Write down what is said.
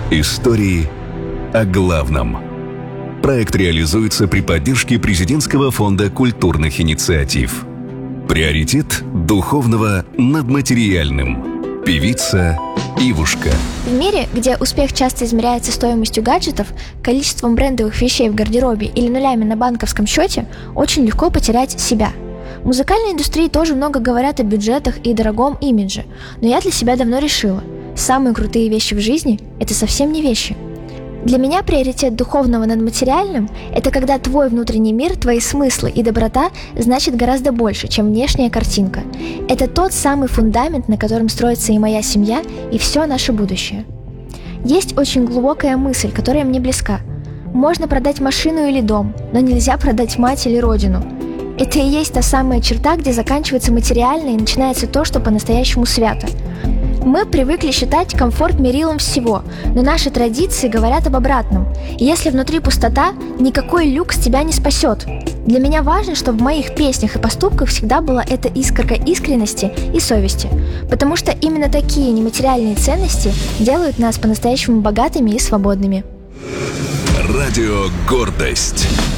Истории о главном. Проект реализуется при поддержке Президентского фонда культурных инициатив. Приоритет духовного над материальным. Певица Ивушка. В мире, где успех часто измеряется стоимостью гаджетов, количеством брендовых вещей в гардеробе или нулями на банковском счете, очень легко потерять себя. В музыкальной индустрии тоже много говорят о бюджетах и дорогом имидже, но я для себя давно решила: самые крутые вещи в жизни – это совсем не вещи. Для меня приоритет духовного над материальным – это когда твой внутренний мир, твои смыслы и доброта значит гораздо больше, чем внешняя картинка. Это тот самый фундамент, на котором строится и моя семья, и все наше будущее. Есть очень глубокая мысль, которая мне близка. Можно продать машину или дом, но нельзя продать мать или родину. Это и есть та самая черта, где заканчивается материальное и начинается то, что по-настоящему свято. Мы привыкли считать комфорт мерилом всего, но наши традиции говорят об обратном. Если внутри пустота, никакой люкс тебя не спасет. Для меня важно, чтобы в моих песнях и поступках всегда была эта искорка искренности и совести, потому что именно такие нематериальные ценности делают нас по-настоящему богатыми и свободными. Радио «Гордость».